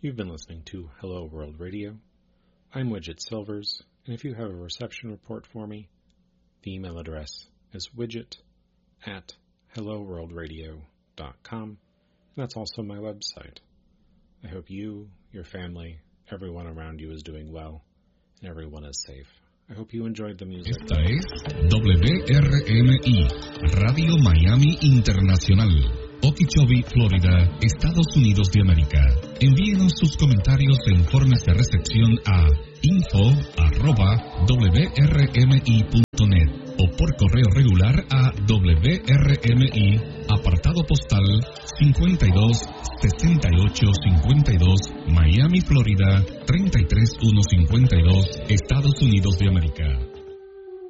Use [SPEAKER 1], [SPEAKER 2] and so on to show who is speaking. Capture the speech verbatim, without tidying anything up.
[SPEAKER 1] You've been listening to Hello World Radio. I'm Widget Silvers, and if you have a reception report for me, the email address is widget at hello world radio dot com, and that's also my website. I hope you, your family, everyone around you is doing well, and everyone is safe. I hope you enjoyed the music.
[SPEAKER 2] Esta es W R M I, Radio Miami Internacional. Okeechobee, Florida, Estados Unidos de América. Envíenos sus comentarios e informes de recepción a info arroba w r m i punto net o por correo regular a W R M I, apartado postal cincuenta y dos sesenta y ocho cincuenta y dos, Miami, Florida, treinta y tres mil ciento cincuenta y dos, Estados Unidos de América.